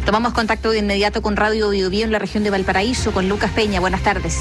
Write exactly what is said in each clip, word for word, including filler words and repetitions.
Tomamos contacto de inmediato con Radio Biobío en la región de Valparaíso, con Lucas Peña. Buenas tardes.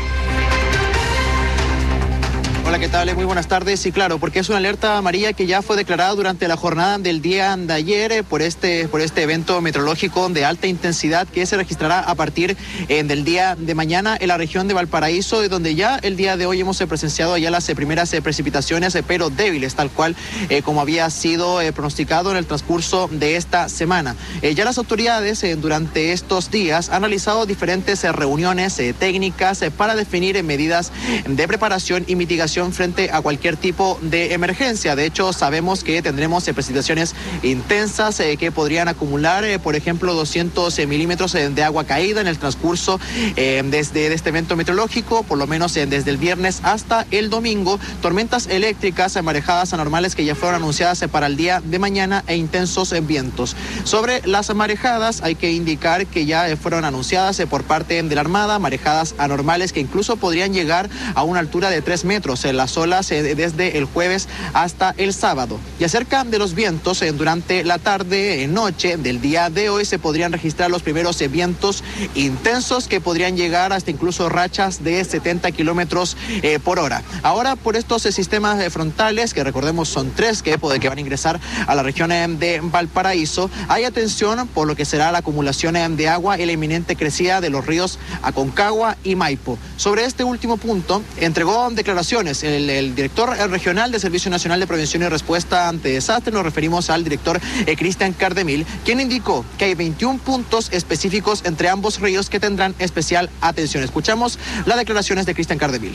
Hola, ¿qué tal? Muy buenas tardes. Sí, claro, porque es una alerta amarilla que ya fue declarada durante la jornada del día de ayer eh, por este por este evento meteorológico de alta intensidad que se registrará a partir eh, del día de mañana en la región de Valparaíso, de donde ya el día de hoy hemos eh, presenciado ya las eh, primeras eh, precipitaciones, eh, pero débiles, tal cual eh, como había sido eh, pronosticado en el transcurso de esta semana. Eh, ya las autoridades eh, durante estos días han realizado diferentes eh, reuniones eh, técnicas eh, para definir eh, medidas de preparación y mitigación frente a cualquier tipo de emergencia. De hecho, sabemos que tendremos eh, precipitaciones intensas eh, que podrían acumular, eh, por ejemplo, doscientos eh, milímetros eh, de agua caída en el transcurso eh, desde de este evento meteorológico, por lo menos eh, desde el viernes hasta el domingo. Tormentas eléctricas, eh, marejadas anormales que ya fueron anunciadas eh, para el día de mañana e intensos eh, vientos. Sobre las marejadas, hay que indicar que ya eh, fueron anunciadas eh, por parte de la Armada, marejadas anormales que incluso podrían llegar a una altura de tres metros. Eh, las olas eh, desde el jueves hasta el sábado. Y acerca de los vientos, eh, durante la tarde, eh, noche del día de hoy se podrían registrar los primeros eh, vientos intensos que podrían llegar hasta incluso rachas de setenta kilómetros eh, por hora. Ahora, por estos eh, sistemas eh, frontales, que recordemos son tres que, que van a ingresar a la región eh, de Valparaíso, hay atención por lo que será la acumulación eh, de agua y la inminente crecida de los ríos Aconcagua y Maipo. Sobre este último punto, entregó declaraciones El, el director regional de Servicio Nacional de Prevención y Respuesta ante Desastres. Nos referimos al director eh, Cristian Cardemil, quien indicó que hay veintiún puntos específicos entre ambos ríos que tendrán especial atención. Escuchamos las declaraciones de Cristian Cardemil.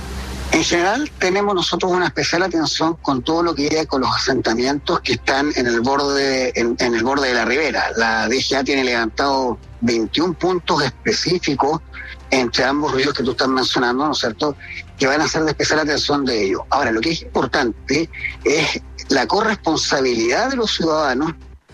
En general tenemos nosotros una especial atención con todo lo que llega con los asentamientos que están en el borde en, en el borde de la ribera. La D G A tiene levantado veintiún puntos específicos entre ambos ríos que tú estás mencionando, ¿no es cierto?, que van a ser de especial atención de ellos. Ahora, lo que es importante es la corresponsabilidad de los ciudadanos.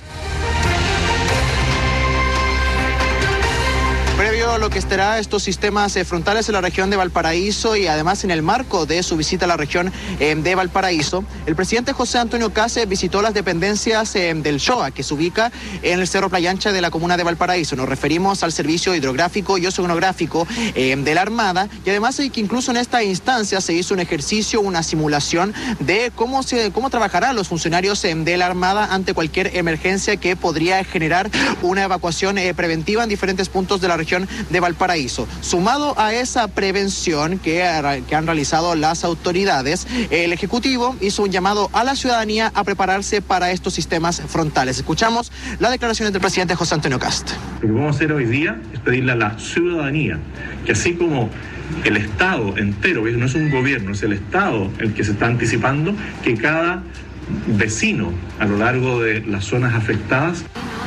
Previo a lo que estará estos sistemas eh, frontales en la región de Valparaíso y además en el marco de su visita a la región eh, de Valparaíso, el presidente José Antonio Kast visitó las dependencias eh, del S H O A, que se ubica en el Cerro Playa Ancha de la comuna de Valparaíso. Nos referimos al Servicio Hidrográfico y Oceanográfico eh, de la Armada, y además eh, que incluso en esta instancia se hizo un ejercicio, una simulación de cómo, se, cómo trabajarán los funcionarios eh, de la Armada ante cualquier emergencia que podría generar una evacuación eh, preventiva en diferentes puntos de la región de Valparaíso. Sumado a esa prevención que, que han realizado las autoridades, el Ejecutivo hizo un llamado a la ciudadanía a prepararse para estos sistemas frontales. Escuchamos las declaraciones del presidente José Antonio Kast. Lo que vamos a hacer hoy día es pedirle a la ciudadanía que, así como el Estado entero, que no es un gobierno, es el Estado el que se está anticipando, que cada vecino a lo largo de las zonas afectadas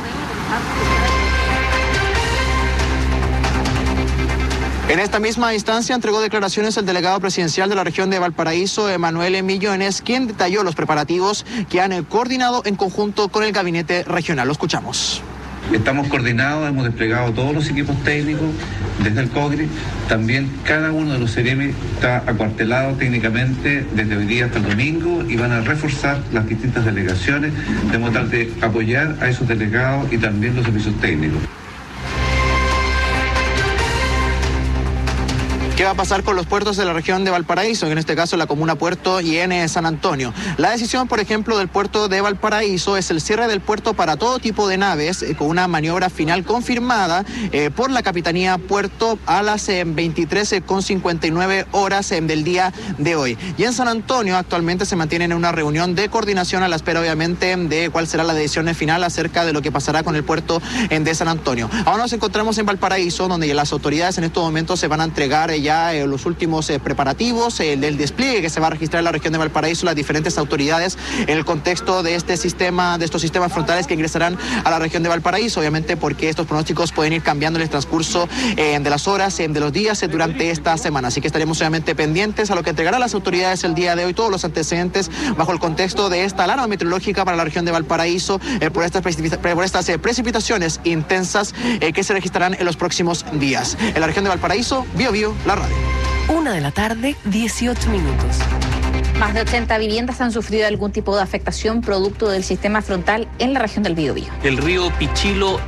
En esta misma instancia entregó declaraciones el delegado presidencial de la región de Valparaíso, Emanuel Millones, quien detalló los preparativos que han coordinado en conjunto con el gabinete regional. Lo escuchamos. Estamos coordinados, hemos desplegado todos los equipos técnicos desde el COGRI. También cada uno de los C E R E M I está acuartelado técnicamente desde hoy día hasta el domingo y van a reforzar las distintas delegaciones de modo tal de apoyar a esos delegados y también los servicios técnicos. ¿Qué va a pasar con los puertos de la región de Valparaíso? En este caso la comuna Puerto y en San Antonio. La decisión, por ejemplo, del puerto de Valparaíso es el cierre del puerto para todo tipo de naves, eh, con una maniobra final confirmada eh, por la Capitanía Puerto a las eh, veintitrés con cincuenta y nueve horas eh, del día de hoy. Y en San Antonio actualmente se mantienen en una reunión de coordinación a la espera, obviamente, de cuál será la decisión final acerca de lo que pasará con el puerto eh, de San Antonio. Ahora nos encontramos en Valparaíso, donde las autoridades en estos momentos se van a entregar eh, ya Ya, eh, los últimos eh, preparativos eh, del despliegue que se va a registrar en la región de Valparaíso, las diferentes autoridades en el contexto de este sistema, de estos sistemas frontales que ingresarán a la región de Valparaíso, obviamente porque estos pronósticos pueden ir cambiando en el transcurso eh, de las horas, eh, de los días eh, durante esta semana. Así que estaremos obviamente pendientes a lo que entregarán las autoridades el día de hoy, todos los antecedentes bajo el contexto de esta alarma meteorológica para la región de Valparaíso eh, por estas, por estas eh, precipitaciones intensas eh, que se registrarán en los próximos días. En la región de Valparaíso, Bio Bio, la radio. Una de la tarde, dieciocho minutos. Más de ochenta viviendas han sufrido algún tipo de afectación producto del sistema frontal en la región del Biobío. El río Pichilo